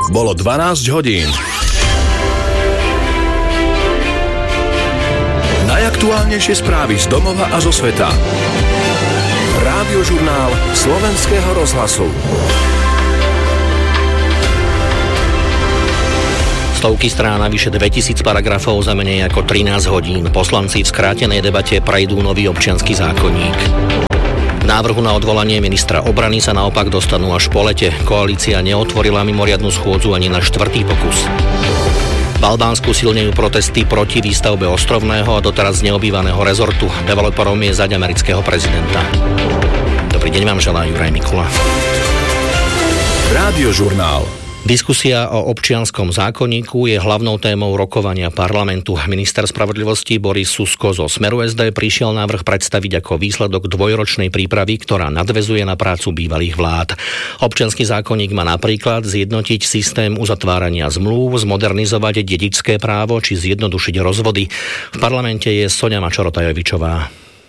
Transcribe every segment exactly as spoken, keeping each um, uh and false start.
bolo dvanásť hodín. Najaktuálnejšie správy z domova a zo sveta. Rádiožurnál Slovenského rozhlasu. Stovky strán a vyše dvetisíc paragrafov za menej ako trinásť hodín. Poslanci v skrátenej debate prejdú nový občiansky zákonník. K návrhu na odvolanie ministra obrany sa naopak dostanú až po lete. Koalícia neotvorila mimoriadnu schôdzu ani na štvrtý pokus. V Albánsku silnejú protesty proti výstavbe ostrovného a doteraz neobývaného rezortu. Developerom je zaď amerického prezidenta. Dobrý deň vám želá Juraj Mikula. Rádiožurnál. Diskusia o občianskom zákonníku je hlavnou témou rokovania parlamentu. Minister spravodlivosti Boris Susko zo Smeru es dé prišiel návrh predstaviť ako výsledok dvojročnej prípravy, ktorá nadväzuje na prácu bývalých vlád. Občiansky zákonník má napríklad zjednotiť systém uzatvárania zmlúv, zmodernizovať dedičské právo či zjednodušiť rozvody. V parlamente je Soňa Mačorotajovičová.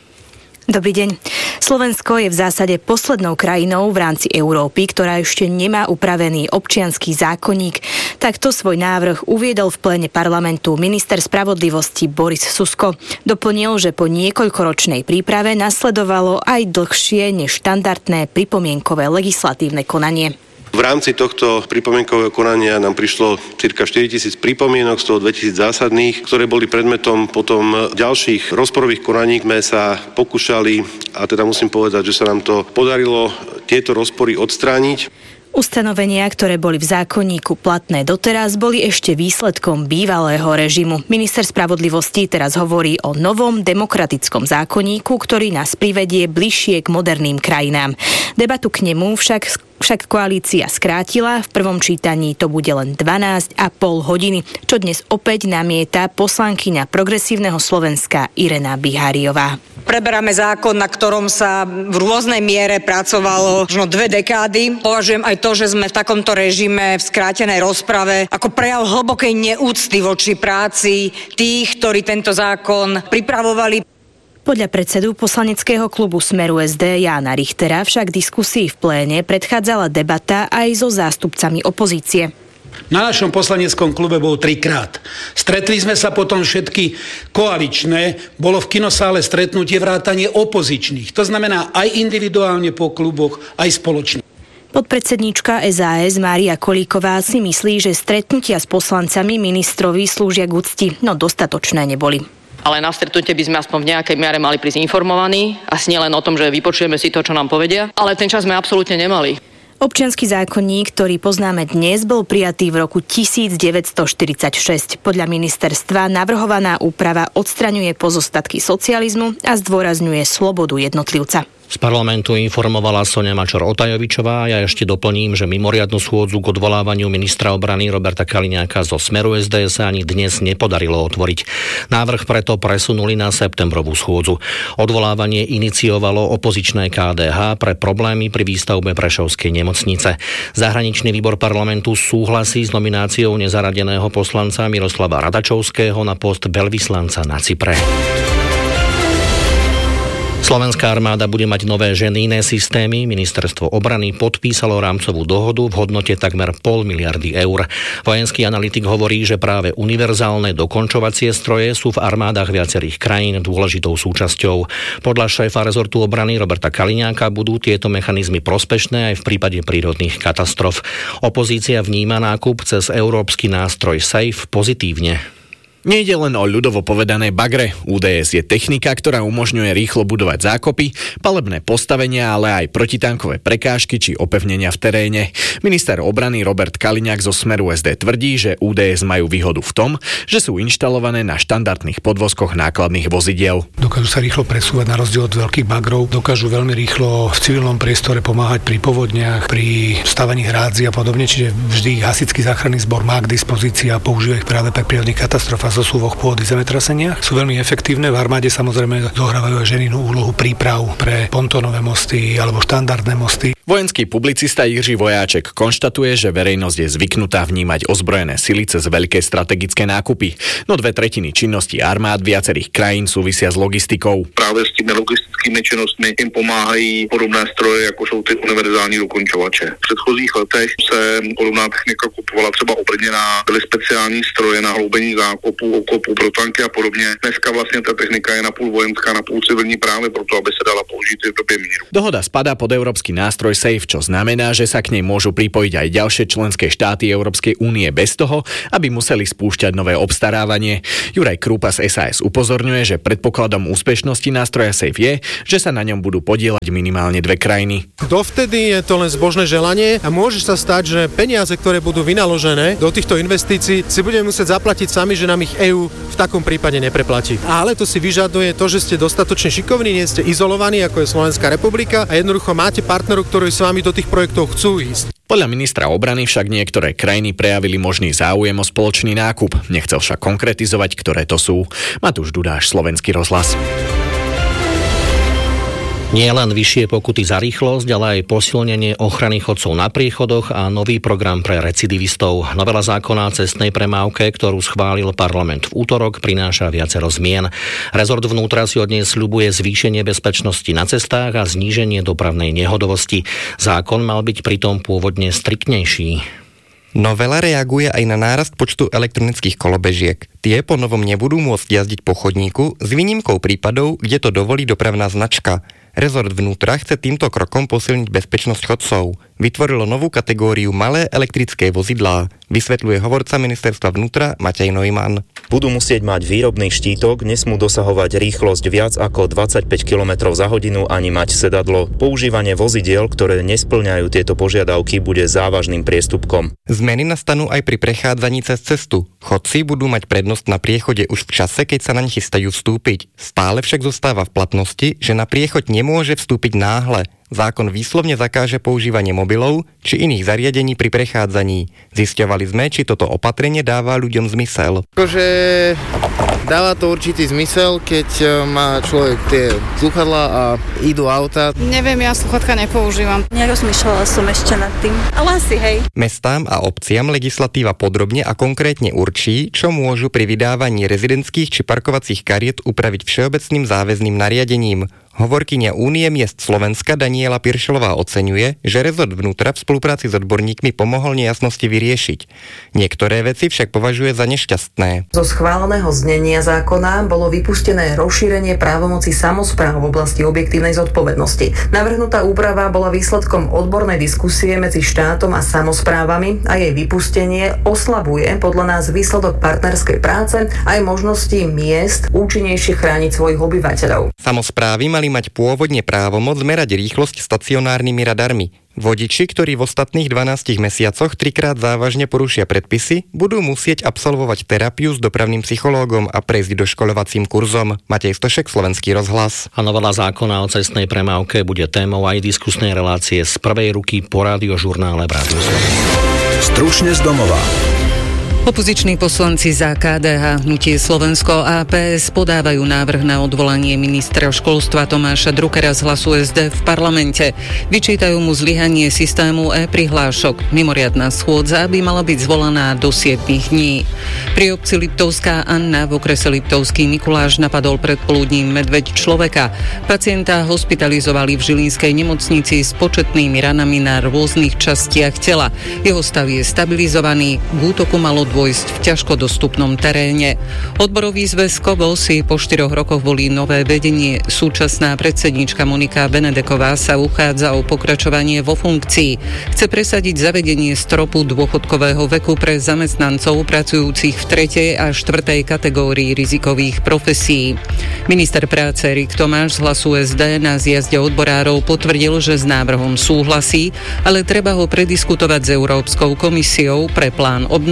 Dobrý deň. Slovensko je v zásade poslednou krajinou v rámci Európy, ktorá ešte nemá upravený občiansky zákonník. Takto svoj návrh uviedol v pléne parlamentu minister spravodlivosti Boris Susko. Doplnil, že po niekoľkoročnej príprave nasledovalo aj dlhšie než štandardné pripomienkové legislatívne konanie. V rámci tohto pripomienkového konania nám prišlo cirka štyritisíc pripomienok, z toho dvetisíc zásadných, ktoré boli predmetom potom ďalších rozporových konaní. Sme sa pokúšali, a teda musím povedať, že sa nám to podarilo tieto rozpory odstrániť. Ustanovenia, ktoré boli v zákonníku platné doteraz, boli ešte výsledkom bývalého režimu. Minister spravodlivosti teraz hovorí o novom demokratickom zákonníku, ktorý nás privedie bližšie k moderným krajinám. Debatu k nemu však Však koalícia skrátila, v prvom čítaní to bude len dvanásť a pol hodiny, čo dnes opäť namieta poslankyňa Progresívneho Slovenska Irena Biháriová. Preberáme zákon, na ktorom sa v rôznej miere pracovalo možno dve dekády. Považujem aj to, že sme v takomto režime v skrátenej rozprave ako prejav hlbokej neúcty voči práci tých, ktorí tento zákon pripravovali. Podľa predsedu poslaneckého klubu Smeru es dé Jána Richtera však diskusii v pléne predchádzala debata aj so zástupcami opozície. Na našom poslaneckom klube bol trikrát. Stretli sme sa potom všetky koaličné, bolo v kinosále stretnutie vrátanie opozičných. To znamená aj individuálne po kluboch, aj spoločne. Podpredsedníčka es a es Mária Kolíková si myslí, že stretnutia s poslancami ministrovi slúžia k úcti, no dostatočné neboli. Ale na stretnutie by sme aspoň v nejakej miere mali prísť informovaní a nie len o tom, že vypočujeme si to, čo nám povedia, ale ten čas sme absolútne nemali. Občiansky zákonník, ktorý poznáme dnes, bol prijatý v roku devätnásťstoštyridsaťšesť. Podľa ministerstva navrhovaná úprava odstraňuje pozostatky socializmu a zdôrazňuje slobodu jednotlivca. Z parlamentu informovala Soňa Mačor-Otajovičová. Ja ešte doplním, že mimoriadnu schôdzu k odvolávaniu ministra obrany Roberta Kaliňáka zo Smeru es dé sa ani dnes nepodarilo otvoriť. Návrh preto presunuli na septembrovú schôdzu. Odvolávanie iniciovalo opozičné ká dé há pre problémy pri výstavbe Prešovskej nemocnice. Zahraničný výbor parlamentu súhlasí s nomináciou nezaradeného poslanca Miroslava Radačovského na post veľvyslanca na Cypre. Slovenská armáda bude mať nové ženijné systémy. Ministerstvo obrany podpísalo rámcovú dohodu v hodnote takmer pol miliardy eur. Vojenský analytik hovorí, že práve univerzálne dokončovacie stroje sú v armádach viacerých krajín dôležitou súčasťou. Podľa šéfa rezortu obrany Roberta Kaliňáka budú tieto mechanizmy prospešné aj v prípade prírodných katastrof. Opozícia vníma nákup cez európsky nástroj SAFE pozitívne. Nejde len o ľudovo povedané bagre. ú dé es je technika, ktorá umožňuje rýchlo budovať zákopy, palebné postavenia, ale aj protitankové prekážky či opevnenia v teréne. Minister obrany Robert Kaliňák zo Smeru es dé tvrdí, že ú dé es majú výhodu v tom, že sú inštalované na štandardných podvozkoch nákladných vozidiel. Dokážu sa rýchlo presúvať na rozdiel od veľkých bagrov, dokážu veľmi rýchlo v civilnom priestore pomáhať pri povodniach, pri stavaní hrádzi a podobne, čiže vždy hasičský záchranný zbor má k dispozícii a používa ich práve pri prírodných katastrofách. zosúvoch pôdy, zemetraseniach. Sú veľmi efektívne. V armáde samozrejme zohrávajú aj ženinú úlohu príprav pre pontónové mosty alebo štandardné mosty. Vojenský publicista Jiří Vojáček konštatuje, že verejnosť je zvyknutá vnímať ozbrojené sily cez veľké strategické nákupy, no dve tretiny činnosti armád viacerých krajín súvisia s logistikou. Práve s tými logistickými činnostmi im pomáhají podobné stroje, jako jsou ty univerzální dokončovače. V předchozích letech se podobná technika kupovala třeba obrněná, byly speciální stroje na hloubení zákopů, okopů pro tanky a podobně. Dneska vlastně ta technika je napůl vojenská, napůl civilní právě proto, aby se dala použít v době míru. Dohoda spadá pod európsky nástroj SAFE, čo znamená, že sa k nej môžu pripojiť aj ďalšie členské štáty Európskej únie bez toho, aby museli spúšťať nové obstarávanie. Juraj Krúpa z es a es upozorňuje, že predpokladom úspešnosti nástroja SAFE je, že sa na ňom budú podieľať minimálne dve krajiny. Dovtedy je to len zbožné želanie a môže sa stať, že peniaze, ktoré budú vynaložené do týchto investícií, si budeme musieť zaplatiť sami, že nám ich EÚ v takom prípade nepreplatí. Ale to si vyžaduje to, že ste dostatočne šikovní, nie ste izolovaní, ako je Slovenská republika, a jednoducho máte partnerov, ktorí s vami do tých projektov chcú ísť. Podľa ministra obrany však niektoré krajiny prejavili možný záujem o spoločný nákup. Nechcel však konkretizovať, ktoré to sú. Matúš Dudáš, Slovenský rozhlas. Nie len vyššie pokuty za rýchlosť, ale aj posilnenie ochrany chodcov na priechodoch a nový program pre recidivistov. Novela zákona o cestnej premávke, ktorú schválil parlament v útorok, prináša viacero zmien. Rezort vnútra si od nej sľubuje zvýšenie bezpečnosti na cestách a zníženie dopravnej nehodovosti. Zákon mal byť pritom pôvodne striktnejší. Novela reaguje aj na nárast počtu elektronických kolobežiek. Tie po novom nebudú môcť jazdiť po chodníku s výnimkou prípadov, kde to dovolí dopravná značka. Rezort vnútra chce týmto krokom posilniť bezpečnosť chodcov. Vytvorilo novú kategóriu malé elektrické vozidlá, vysvetľuje hovorca ministerstva vnútra Matej Neumann. Budú musieť mať výrobný štítok, nesmú dosahovať rýchlosť viac ako dvadsaťpäť kilometrov za hodinu ani mať sedadlo. Používanie vozidiel, ktoré nespĺňajú tieto požiadavky, bude závažným priestupkom. Zmeny nastanú aj pri prechádzaní cez cestu. Chodci budú mať prednosť na priechode už v čase, keď sa naň chystajú vstúpiť. Stále však zostáva v platnosti, že na priechod nemôže vstúpiť náhle. Zákon výslovne zakáže používanie mobilov či iných zariadení pri prechádzaní. Zisťovali sme, či toto opatrenie dáva ľuďom zmysel. Akože dáva to určitý zmysel, keď má človek tie slúchadlá a idú auta. Neviem, ja slúchadka nepoužívam. Nerozmýšľala som ešte nad tým, ale asi hej. Mestám a obciam legislatíva podrobne a konkrétne určí, čo môžu pri vydávaní rezidentských či parkovacích kariet upraviť všeobecným záväzným nariadením. Hovorkyňa Únie miest Slovenska Daniela Piršelová oceňuje, že rezort vnútra v spolupráci s odborníkmi pomohol nejasnosti vyriešiť. Niektoré veci však považuje za nešťastné. Zo schváleného znenia zákona bolo vypustené rozšírenie právomoci samospráv v oblasti objektívnej zodpovednosti. Navrhnutá úprava bola výsledkom odbornej diskusie medzi štátom a samosprávami a jej vypustenie oslabuje podľa nás výsledok partnerskej práce aj možnosti miest účinnejšie chrániť svojich obyvateľov. Samosprávy mali mať pôvodne právomoc merať rýchlosť stacionárnymi radarmi. Vodiči, ktorí v ostatných dvanástich mesiacoch trikrát závažne porušia predpisy, budú musieť absolvovať terapiu s dopravným psychológom a prejsť doškoľovacím kurzom. Matej Stošek, Slovenský rozhlas. A novela zákona o cestnej premávke bude témou aj diskusnej relácie z prvej ruky po rádiožurnále v Rádiu Slovensko. Stručne z domova. Opoziční poslanci za ká dé há, Hnutie Slovensko a pé es podávajú návrh na odvolanie ministra školstva Tomáša Druckera z Hlasu es dé v parlamente. Vyčítajú mu zlyhanie systému e-prihlášok. Mimoriadna schôdza by mala byť zvolaná do siedmich dní. Pri obci Liptovská Anna v okrese Liptovský Mikuláš napadol predpoludním medveď človeka. Pacienta hospitalizovali v Žilinskej nemocnici s početnými ranami na rôznych častiach tela. Jeho stav je stabilizovaný, k útoku malo dôjsť v ťažko dostupnom teréne. Odborový zväz KOBO si po štyroch rokoch volí nové vedenie. Súčasná predsedníčka Monika Benedeková sa uchádza o pokračovanie vo funkcii. Chce presadiť zavedenie stropu dôchodkového veku pre zamestnancov pracujúcich v tretej a štvrtej kategórii rizikových profesí. Minister práce Erik Tomáš z Hlasu es dé na zjazde odborárov potvrdil, že s návrhom súhlasí, ale treba ho prediskutovať s Európskou komisiou pre plán obnovy a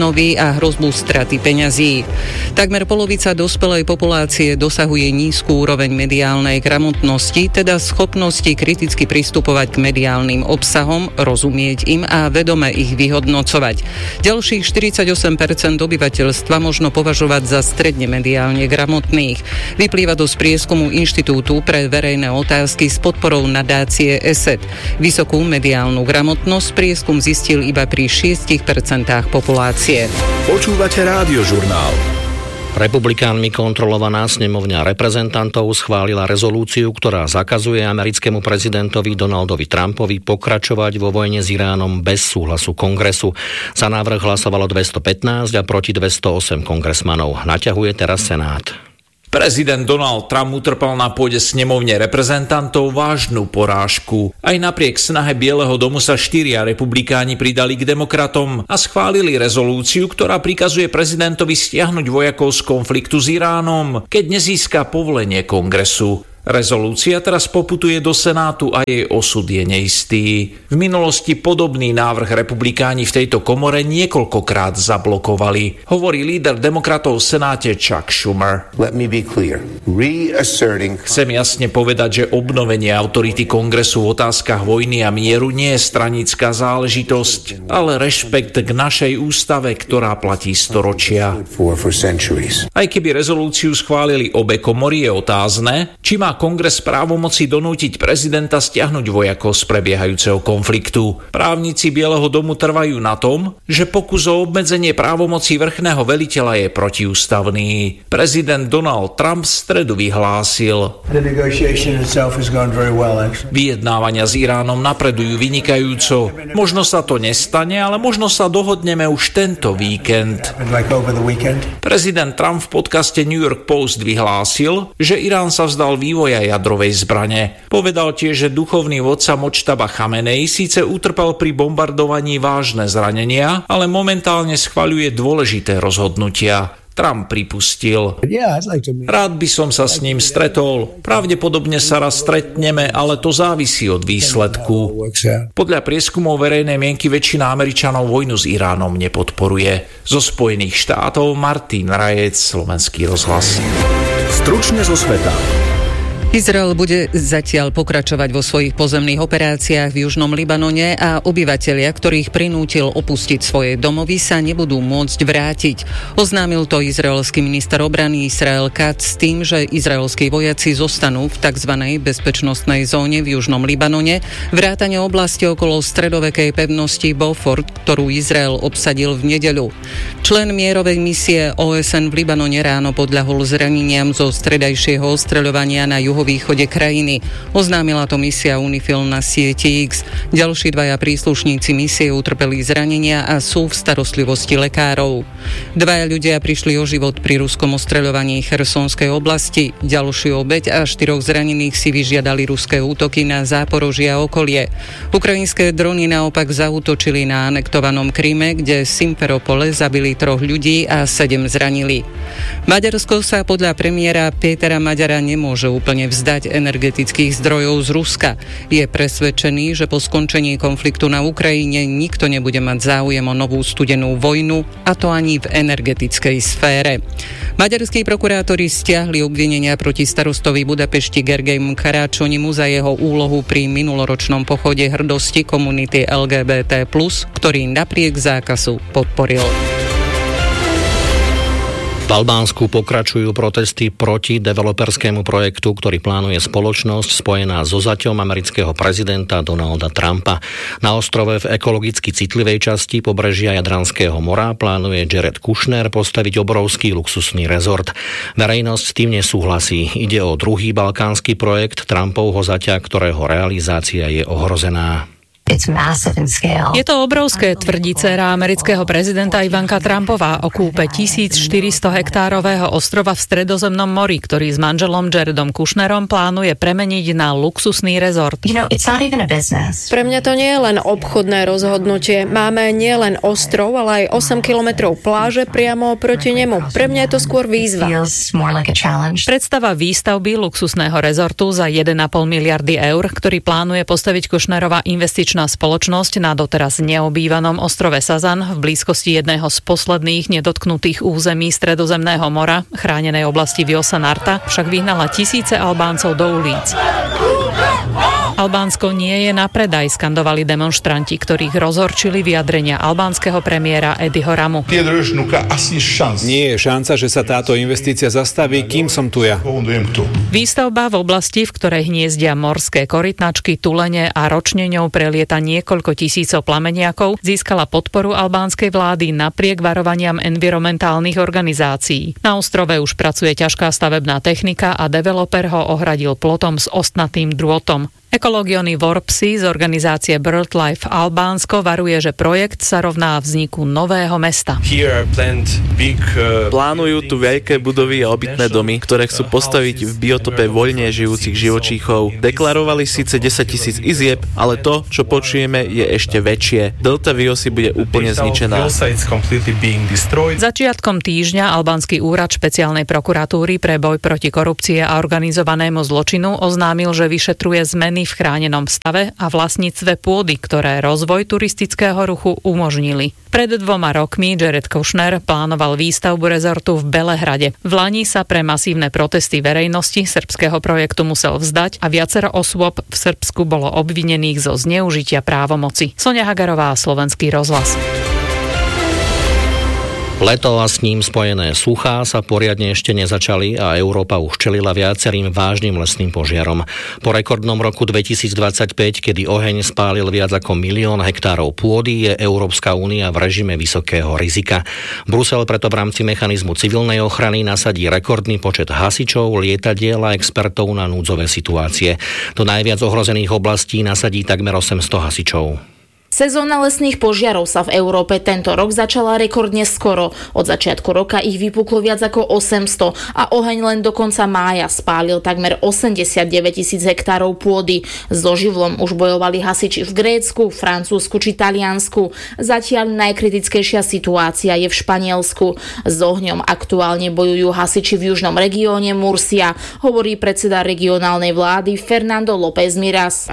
a hrozbu straty peňazí. Takmer polovica dospelej populácie dosahuje nízku úroveň mediálnej gramotnosti, teda schopnosti kriticky pristupovať k mediálnym obsahom, rozumieť im a vedome ich vyhodnocovať. Ďalších štyridsaťosem percent obyvateľstva možno považovať za stredne mediálne gramotných. Vyplýva to z prieskumu Inštitútu pre verejné otázky s podporou nadácie é es é té. Vysokú mediálnu gramotnosť prieskum zistil iba pri šesť percent populácie. Počúvate Rádiožurnál. Republikánmi kontrolovaná snemovňa reprezentantov schválila rezolúciu, ktorá zakazuje americkému prezidentovi Donaldovi Trumpovi pokračovať vo vojne s Iránom bez súhlasu kongresu. Za návrh hlasovalo dvestopätnásť a proti dvestoosem kongresmanov. Naťahuje teraz Senát. Prezident Donald Trump utrpel na pôde snemovne reprezentantov vážnu porážku. Aj napriek snahe Bieleho domu sa štyria republikáni pridali k demokratom a schválili rezolúciu, ktorá prikazuje prezidentovi stiahnuť vojakov z konfliktu s Iránom, keď nezíska povolenie kongresu. Rezolúcia teraz poputuje do Senátu a jej osud je neistý. V minulosti podobný návrh republikáni v tejto komore niekoľkokrát zablokovali, hovorí líder demokratov v Senáte Chuck Schumer. Let me be clear. Reasserting... Chcem jasne povedať, že obnovenie autority kongresu v otázkach vojny a mieru nie je stranická záležitosť, ale rešpekt k našej ústave, ktorá platí storočia. Aj keby rezolúciu schválili obe komory, je otázne, či má kongres právomoci donútiť prezidenta stiahnuť vojakov z prebiehajúceho konfliktu. Právnici Bieleho domu trvajú na tom, že pokus o obmedzenie právomocí vrchného veliteľa je protiústavný. Prezident Donald Trump v stredu vyhlásil: vyjednávania s Iránom napredujú vynikajúco. Možno sa to nestane, ale možno sa dohodneme už tento víkend. Prezident Trump v podcaste New York Post vyhlásil, že Irán sa vzdal vývoja jadrovej zbrane. Povedal tiež, že duchovný vodca Močtaba Chamenei síce utrpel pri bombardovaní vážne zranenia, ale momentálne schvaľuje dôležité rozhodnutia. Trump pripustil: rád by som sa s ním stretol. Pravdepodobne sa raz stretneme, ale to závisí od výsledku. Podľa prieskumov verejnej mienky väčšina Američanov vojnu s Iránom nepodporuje. Zo Spojených štátov Martin Rajec, Slovenský rozhlas. Stručne zo sveta. Izrael bude zatiaľ pokračovať vo svojich pozemných operáciách v južnom Libanone a obyvatelia, ktorých prinútil opustiť svoje domovy, sa nebudú môcť vrátiť. Oznámil to izraelský minister obrany Israel Katz s tým, že izraelskí vojaci zostanú v tzv. Bezpečnostnej zóne v južnom Libanone, vrátane oblasti okolo stredovekej pevnosti Beaufort, ktorú Izrael obsadil v nedeľu. Člen mierovej misie ó es en v Libanone ráno podľahol zraneniam zo stredajšieho ostreľovania na juhu východe krajiny. Oznámila to misia UNIFIL na sieti X. Ďalší dvaja príslušníci misie utrpeli zranenia a sú v starostlivosti lekárov. Dvaja ľudia prišli o život pri ruskom ostreľovaní Chersonskej oblasti. Ďalšiu obeť a štyroch zranených si vyžiadali ruské útoky na Záporožie a okolie. Ukrajinské drony naopak zaútočili na anektovanom Kryme, kde Simferopole zabili troch ľudí a sedem zranili. Maďarsko sa podľa premiéra Pétera Maďara nemôže úplne vzdať energetických zdrojov z Ruska. Je presvedčený, že po skončení konfliktu na Ukrajine nikto nebude mať záujem o novú studenú vojnu, a to ani v energetickej sfére. Maďarskí prokurátori stiahli obvinenia proti starostovi Budapešti Gergelymu Karácsonyimu za jeho úlohu pri minuloročnom pochode hrdosti komunity el gé bé té plus, ktorý napriek zákazu podporil. V Albánsku pokračujú protesty proti developerskému projektu, ktorý plánuje spoločnosť spojená so zaťom amerického prezidenta Donalda Trumpa. Na ostrove v ekologicky citlivej časti pobrežia Jadranského mora plánuje Jared Kushner postaviť obrovský luxusný rezort. Verejnosť s tým nesúhlasí. Ide o druhý balkánsky projekt Trumpovho zaťa, ktorého realizácia je ohrozená. Je to obrovské, tvrdí dcéra amerického prezidenta Ivanka Trumpová o kúpe tisícštyristo hektárového ostrova v Stredozemnom mori, ktorý s manželom Jaredom Kushnerom plánuje premeniť na luxusný rezort. Pre mňa to nie je len obchodné rozhodnutie. Máme nie len ostrov, ale aj osem kilometrov pláže priamo proti nemu. Pre mňa je to skôr výzva. Predstava výstavby luxusného rezortu za jeden a pol miliardy eur, ktorý plánuje postaviť Kushnerova investičná zahraničná spoločnosť na doteraz neobývanom ostrove Sazan v blízkosti jedného z posledných nedotknutých území Stredozemného mora, chránenej oblasti Vjosa Narta, však vyhnala tisíce Albáncov do ulic. Albánsko nie je na predaj, skandovali demonštranti, ktorých rozhorčili vyjadrenia albánskeho premiéra Ediho Ramu. Nie je šanca, že sa táto investícia zastaví, kým som tu ja. Výstavba v oblasti, v ktorej hniezdia morské korytnačky, tulene a ročne ňou prelieta niekoľko tisícov plameniakov, získala podporu albánskej vlády napriek varovaniam environmentálnych organizácií. Na ostrove už pracuje ťažká stavebná technika a developer ho ohradil plotom s ostnatým drôtom. Ekológiony Vorpsi z organizácie BirdLife Albánsko varuje, že projekt sa rovná vzniku nového mesta. Big, uh... Plánujú tu veľké budovy a obytné domy, ktoré chcú postaviť v biotope voľne žijúcich živočíchov. Deklarovali síce desaťtisíc izieb, ale to, čo počujeme, je ešte väčšie. Delta Vjosy bude úplne zničená. Začiatkom týždňa albánsky úrad špeciálnej prokuratúry pre boj proti korupcie a organizovanému zločinu oznámil, že vyšetruje zmeny v chránenom stave a vlastníctve pôdy, ktoré rozvoj turistického ruchu umožnili. Pred dvoma rokmi Jared Kushner plánoval výstavbu rezortu v Belehrade. V lani sa pre masívne protesty verejnosti srbského projektu musel vzdať a viacero osôb v Srbsku bolo obvinených zo zneužitia právomoci. Soňa Hagarová, Slovenský rozhlas. Leto a s ním spojené suchá sa poriadne ešte nezačali a Európa už čelila viacerým vážnym lesným požiarom. Po rekordnom roku dvetisícdvadsaťpäť, kedy oheň spálil viac ako milión hektárov pôdy, je Európska únia v režime vysokého rizika. Brusel preto v rámci mechanizmu civilnej ochrany nasadí rekordný počet hasičov, lietadiel a expertov na núdzové situácie. Do najviac ohrozených oblastí nasadí takmer osemsto hasičov. Sezóna lesných požiarov sa v Európe tento rok začala rekordne skoro. Od začiatku roka ich vypuklo viac ako osemsto a oheň len do konca mája spálil takmer osemdesiatdeväť tisíc hektárov pôdy. So živlom už bojovali hasiči v Grécku, Francúzsku či Taliansku. Zatiaľ najkritickejšia situácia je v Španielsku. S ohňom aktuálne bojujú hasiči v južnom regióne Murcia, hovorí predseda regionálnej vlády Fernando López Miras.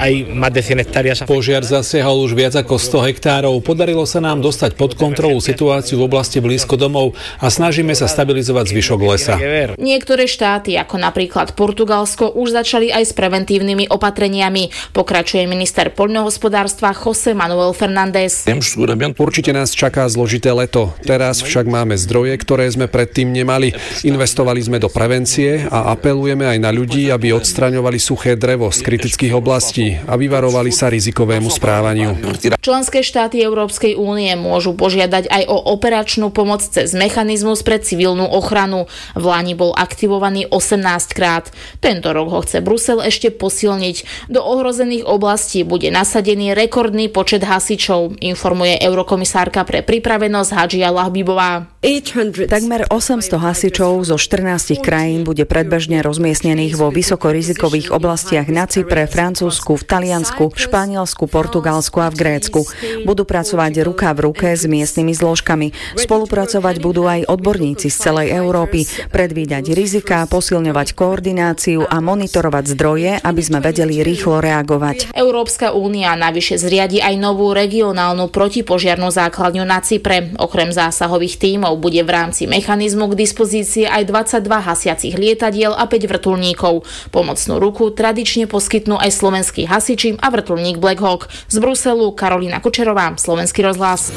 Požiar zasiahol už viac ako sto hektárov. Podarilo sa nám dostať pod kontrolu situáciu v oblasti blízko domov a snažíme sa stabilizovať zvyšok lesa. Niektoré štáty, ako napríklad Portugalsko, už začali aj s preventívnymi opatreniami. Pokračuje minister poľnohospodárstva José Manuel Fernández. Určite nás čaká zložité leto. Teraz však máme zdroje, ktoré sme predtým nemali. Investovali sme do prevencie a apelujeme aj na ľudí, aby odstraňovali suché drevo z kritických oblastí a vyvarovali sa rizikovému správaniu. Členské štáty Európskej únie môžu požiadať aj o operačnú pomoc cez mechanizmus pre civilnú ochranu. V lani bol aktivovaný osemnásť krát. Tento rok ho chce Brusel ešte posilniť. Do ohrozených oblastí bude nasadený rekordný počet hasičov, informuje eurokomisárka pre pripravenosť Hadžia Lahbibová. Takmer osemsto hasičov zo štrnástich krajín bude predbežne rozmiestnených vo vysokorizikových oblastiach na Cypre, Francúzsku, v Taliansku, Španielsku, Portugalsku a v Grécku. Budú pracovať ruka v ruke s miestnymi zložkami. Spolupracovať budú aj odborníci z celej Európy, predvídať rizika, posilňovať koordináciu a monitorovať zdroje, aby sme vedeli rýchlo reagovať. Európska únia navyše zriadi aj novú regionálnu protipožiarnu základňu na Cypre. Okrem zásahových tímov bude v rámci mechanizmu k dispozícii aj dvadsaťdva hasiacich lietadiel a päť vrtuľníkov. Pomocnú ruku tradične poskytnú aj slovenskí hasiči a vrtuľník Black Hawk. Z Bruselu Karolína Kučerová, Slovenský rozhlas.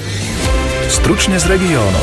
Stručne z regiónov.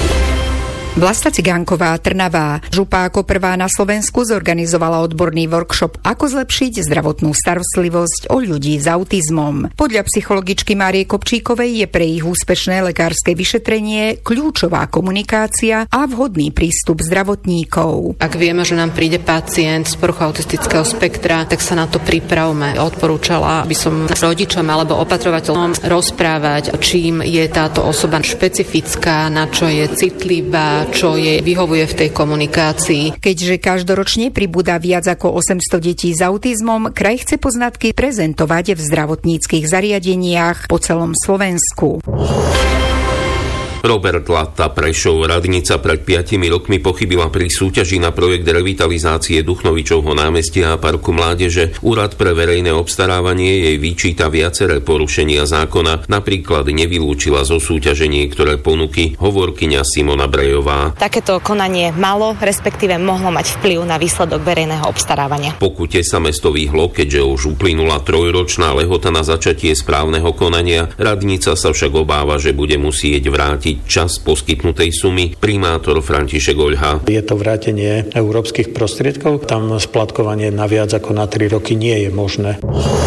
Vlasta Cigánková, Trnava. Župa ako prvá na Slovensku zorganizovala odborný workshop Ako zlepšiť zdravotnú starostlivosť o ľudí s autizmom. Podľa psychologičky Márie Kopčíkovej je pre ich úspešné lekárske vyšetrenie kľúčová komunikácia a vhodný prístup zdravotníkov. Ak vieme, že nám príde pacient z poruchou autistického spektra, tak sa na to pripravme. Odporúčala by som rodičom alebo opatrovateľom rozprávať, čím je táto osoba špecifická, na čo je citlivá, čo jej vyhovuje v tej komunikácii. Keďže každoročne pribúda viac ako osemsto detí s autizmom, kraj chce poznatky prezentovať v zdravotníckych zariadeniach po celom Slovensku. Robert Latta, Prešov. Radnica pred piatimi rokmi pochybila pri súťaži na projekt revitalizácie Duchnovičovho námestia a parku Mládeže. Úrad pre verejné obstarávanie jej vyčíta viaceré porušenia zákona, napríklad nevylúčila zo súťaže niektoré ponuky, hovorkyňa Simona Brejová. Takéto konanie malo, respektíve mohlo mať vplyv na výsledok verejného obstarávania. Pokute sa mesto vyhlo, keďže už uplynula trojročná lehota na začatie správneho konania. Radnica sa však obáva, že bude musieť vrátiť čas poskytnutej sumy. Primátor František Oľha. Je to vrátenie európskych prostriedkov, tam splatkovanie na viac ako na tri roky nie je možné.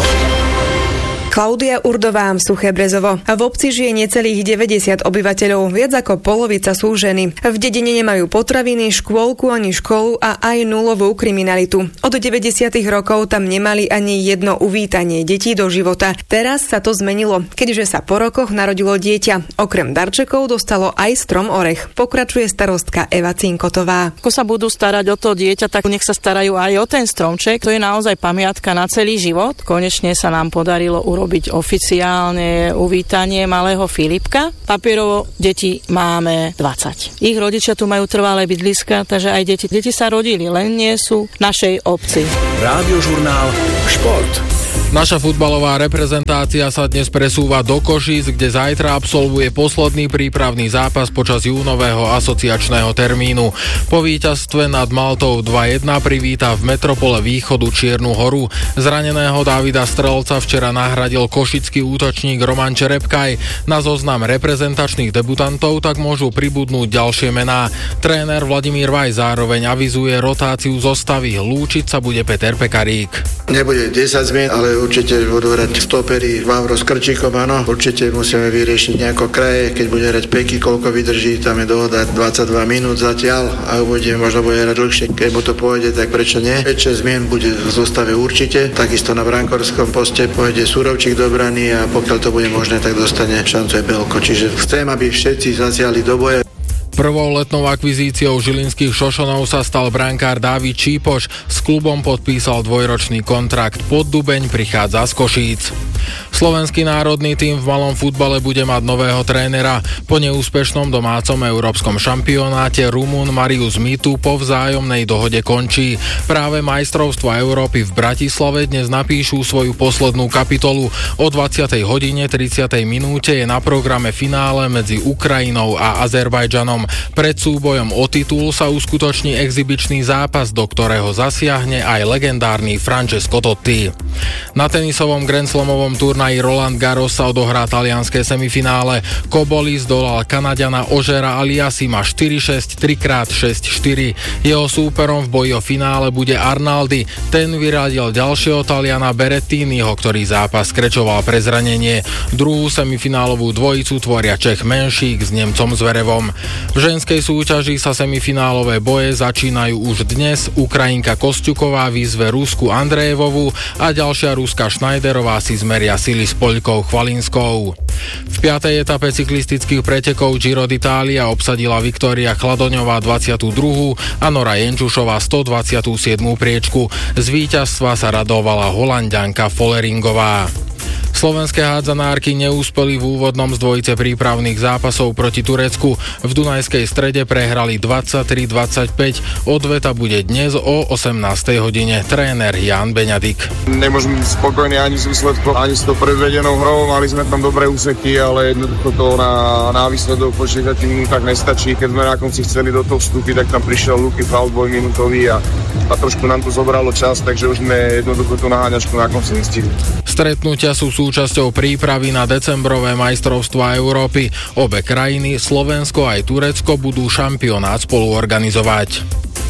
Klaudia Urdová, Suché Brezovo. V obci žije necelých deväťdesiat obyvateľov, viac ako polovica sú ženy. V dedine nemajú potraviny, škôlku ani školu a aj nulovú kriminalitu. Od deväťdesiatych rokov tam nemali ani jedno uvítanie detí do života. Teraz sa to zmenilo, keďže sa po rokoch narodilo dieťa. Okrem darčekov dostalo aj strom orech. Pokračuje starostka Eva Cinkotová. Ako sa budú starať o to dieťa, tak nech sa starajú aj o ten stromček. To je naozaj pamiatka na celý život. Konečne sa nám podarilo urobiť robiť oficiálne uvítanie malého Filipka. Papierovo deti máme dvadsať. Ich rodičia tu majú trvalé bydliska, takže aj deti. Deti sa rodili, len nie sú v našej obci. Rádiožurnál Šport. Naša futbalová reprezentácia sa dnes presúva do Košíc, kde zajtra absolvuje posledný prípravný zápas počas júnového asociačného termínu. Po víťazstve nad Maltou dva jedna privíta v metropole Východu Čiernu Horu. Zraneného Davida Strelca včera nahradil košický útočník Roman Čerepkaj. Na zoznam reprezentačných debutantov tak môžu pribudnúť ďalšie mená. Tréner Vladimír Vaj zároveň avizuje rotáciu zostavy. Lúčiť sa bude Peter Pekarík. Nebude desať zmien, ale určite budú hrať stopery Vávro s Krčíkom, áno. Určite musíme vyriešiť nejako kraje, keď bude hrať Peky, koľko vydrží, tam je dohoda dvadsaťdva minút zatiaľ a uvidíme, možno bude hrať dlhšie. Keď mu to pôjde, tak prečo nie? päť šesť zmien bude v zostave určite. Takisto na brankorskom poste pôjde Surovčík do brany a pokiaľ to bude možné, tak dostane šancu aj Belko. Čiže chcem, aby všetci zasiahli do boja. Prvou letnou akvizíciou žilinských Šošonov sa stal brankár Dávid Čípoš. S klubom podpísal dvojročný kontrakt. Poddubeň prichádza z Košíc. Slovenský národný tím v malom futbale bude mať nového trénera. Po neúspešnom domácom európskom šampionáte Rumún Marius Mitu po vzájomnej dohode končí. Práve majstrovstva Európy v Bratislave dnes napíšu svoju poslednú kapitolu. O dvadsiatej hodine tridsiatej minúte je na programe finále medzi Ukrajinou a Azerbajdžanom. Pred súbojom o titul sa uskutoční exibičný zápas, do ktorého zasiahne aj legendárny Francesco Totti. Na tenisovom Grand Slamovom turnaji Roland Garros sa odohrá talianske semifinále. Koboli zdolal Kanaďana Ožera Aliassima štyri šesť, tri krát šesť štyri. Jeho súperom v boji o finále bude Arnaldi. Ten vyradil ďalšieho Taliana Berettiniho, ktorý zápas skrečoval pre zranenie. Druhú semifinálovú dvojicu tvoria Čech Menšík s Nemcom Zverevom. V ženskej súťaži sa semifinálové boje začínajú už dnes. Ukrajinka Kosťuková vyzve Rusku Andrejevovu a ďalšia Ruska Schneiderová si zmeria sily s Poľkou Chvalinskou. V piatej etape cyklistických pretekov Giro d'Italia obsadila Viktória Chladoňová dvadsiatu druhú a Nora Jenčušová stodvadsiatu siedmu priečku. Z víťazstva sa radovala Holanďanka Folleringová. Slovenské hádzanárky neúspeli v úvodnom z dvojice prípravných zápasov proti Turecku. V Dunajskej Strede prehrali dvadsaťtri dvadsaťpäť. Odveta bude dnes o osemnástej hodine. Tréner Jan Beňadik. Nemôžem byť spokojný ani s výsledkom, ani s tou predvedenou hrou. Mali sme tam dobré úseky, ale jednoducho to na, na výsledok po šesťdesiatich minútach nestačí. Keď sme na konci chceli do toho vstúpiť, tak tam prišiel Luky faul dvojminútový a, a trošku nám to zobralo čas, takže už sme jednoducho tú naháňačku na konci nestihli. Stretnutia sú súčasťou prípravy na decembrové majstrovstvá Európy. Obe krajiny, Slovensko aj Turecko, budú šampionát spolu organizovať.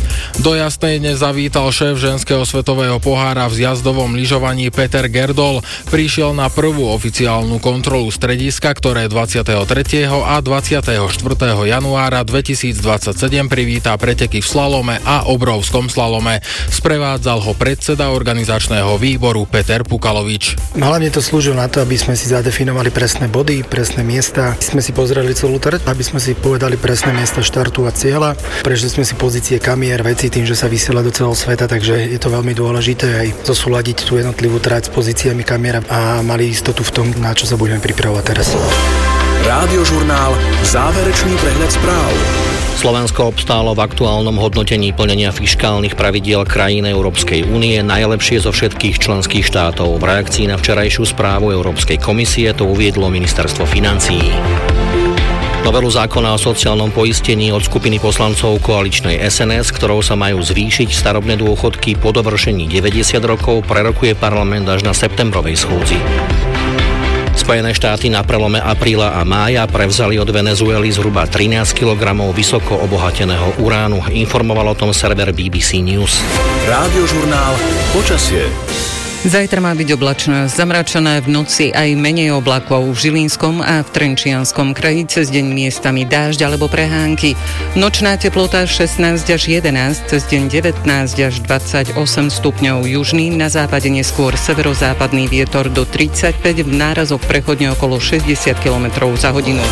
Do Jasnej dnes zavítal šéf ženského svetového pohára v zjazdovom lyžovaní Peter Gerdol. Prišiel na prvú oficiálnu kontrolu strediska, ktoré dvadsiateho tretieho a dvadsiateho štvrtého januára dvetisícdvadsaťsedem privítá preteky v slalome a obrovskom slalome. Sprevádzal ho predseda organizačného výboru Peter Pukalovič. Hlavne to slúžilo na to, aby sme si zadefinovali presné body, presné miesta. Sme si pozreli celú trať, aby sme si povedali presné miesta štartu a cieľa. Prešli sme si pozície kamier, veci tým, že sa vysiela do celého sveta, takže je to veľmi dôležité aj zosúladiť tú jednotlivú trať s pozíciami kamier a mali istotu v tom, na čo sa budeme pripravovať teraz. Rádiožurnál Záverečný prehľad správ. Slovensko obstálo v aktuálnom hodnotení plnenia fiškálnych pravidiel krajín Európskej únie najlepšie zo všetkých členských štátov. V reakcii na včerajšiu správu Európskej komisie to uviedlo Ministerstvo financií. Novelu zákona o sociálnom poistení od skupiny poslancov koaličnej es en es, ktorou sa majú zvýšiť starobné dôchodky po dovršení deväťdesiat rokov, prerokuje parlament až na septembrovej schôdzi. Spojené štáty na prelome apríla a mája prevzali od Venezuely zhruba trinásť kilogramov vysoko obohateného uránu. Informoval o tom server bé bé cé News. Rádiožurnál Počasie. Zajtra má byť oblačno, zamračené, v noci aj menej oblakov v Žilinskom a v Trenčianskom kraji, cez deň miestami dážď alebo prehánky. Nočná teplota šestnásť až jedenásť, cez deň devätnásť až dvadsaťosem stupňov, južný, na západe neskôr severozápadný vietor do tridsaťpäť, v nárazoch prechodne okolo šesťdesiat kilometrov za hodinu.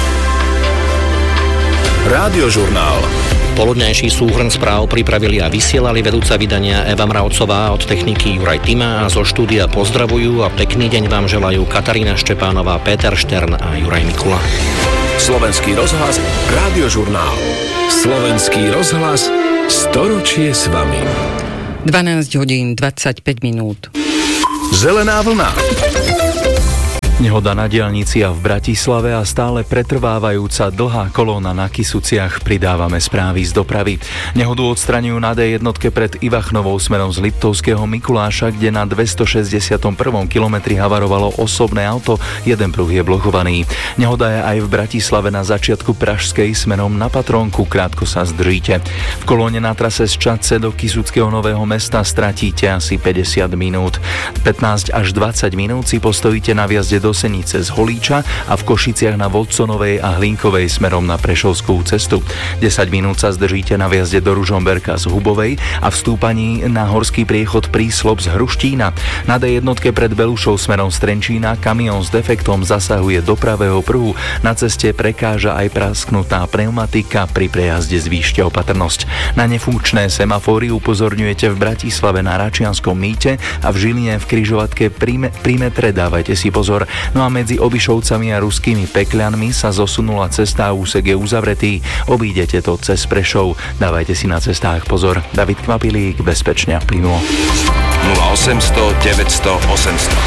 Rádiožurnál. Poludnejší súhrn správ pripravili a vysielali vedúca vydania Eva Mravcová, od techniky Juraj Tima a zo štúdia pozdravujú a pekný deň vám želajú Katarína Štepánová, Peter Štern a Juraj Mikula. Slovenský rozhlas, Rádiožurnál. Slovenský rozhlas, storočie s vami. dvanásť hodín dvadsaťpäť minút. Zelená vlna. Nehoda na diaľnici a v Bratislave a stále pretrvávajúca dlhá kolóna na Kysuciach. Pridávame správy z dopravy. Nehodu odstraňujú na dé jedna pred Ivachnovou smerom z Liptovského Mikuláša, kde na dvestošesťdesiatom prvom kilometri havarovalo osobné auto, jeden pruh je blokovaný. Nehoda je aj v Bratislave na začiatku Pražskej smerom na Patrónku, krátko sa zdržíte. V kolóne na trase z Čadce do Kysuckého Nového Mesta stratíte asi päťdesiat minút. pätnásť až dvadsať minút si postojíte na viazde do do Senice z Holíča a v Košiciach na Vodconovej a Hlinkovej smerom na Prešovskú cestu. desať minút sa zdržíte na viazde do Ružomberka z Hubovej a v stúpaní na horský priechod Príslop z Hruštína. Na dé jedna pred Belušou smerom z Trenčína kamión s defektom zasahuje do pravého pruhu. Na ceste prekáža aj prasknutá pneumatika, pri prejazde zvýšte opatrnosť. Na nefunkčné semafóry upozorňujete v Bratislave na Račianskom mýte a v Žiline v križovatke pri, pri metre dávajte si pozor. No a medzi Obišovcami a Ruskými Pekľanmi sa zosunula cesta a úsek je uzavretý. Obídete to cez Prešov. Dávajte si na cestách pozor. David Kvapilík, bezpečne a plynulo. nula osemsto deväťsto osemsto.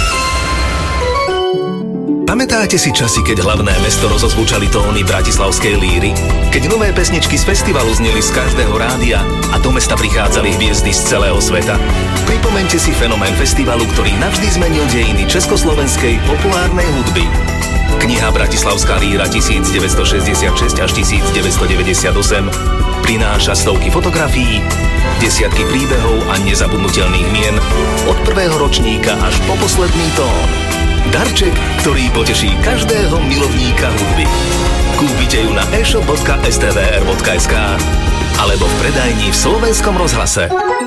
Pamätáte si časy, keď hlavné mesto rozozvučali tóny bratislavskej líry? Keď nové pesničky z festivalu zneli z každého rádia a do mesta prichádzali hviezdy z celého sveta? Pripomeňte si fenomén festivalu, ktorý navždy zmenil dejiny československej populárnej hudby. Kniha Bratislavská líra devätnásťstošesťdesiatšesť až devätnásťstodeväťdesiatosem prináša stovky fotografií, desiatky príbehov a nezabudnutelných mien od prvého ročníka až po posledný tón. Darček, ktorý poteší každého milovníka hudby. Kúpite ju na e-shop bodka es té vé er bodka es ká alebo v predajni v Slovenskom rozhlase.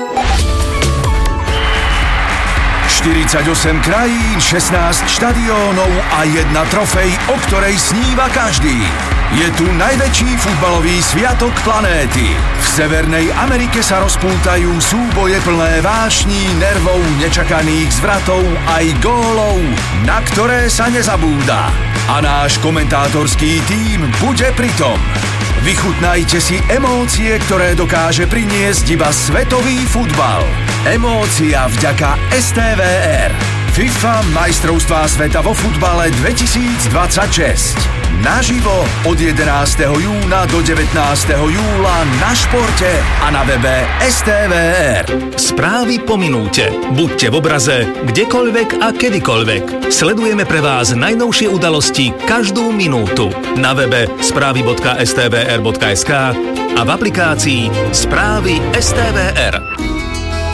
štyridsaťosem krajín, šestnásť štadiónov a jedna trofej, o ktorej sníva každý. Je tu najväčší futbalový sviatok planéty. V Severnej Amerike sa rozpútajú súboje plné vášní, nervov, nečakaných zvratov aj gólov, na ktoré sa nezabúda. A náš komentátorský tím bude pritom. Vychutnajte si emócie, ktoré dokáže priniesť iba svetový futbal. Emócia vďaka es té vé er. FIFA majstrovstvá sveta vo futbale dvetisícdvadsaťšesť. Naživo od jedenásteho júna do devätnásteho júla na Športe a na webe es té vé er. Správy po minúte. Buďte v obraze, kdekoľvek a kedykoľvek. Sledujeme pre vás najnovšie udalosti každú minútu. Na webe správy bodka es té vé er bodka es ká a v aplikácii Správy es té vé er.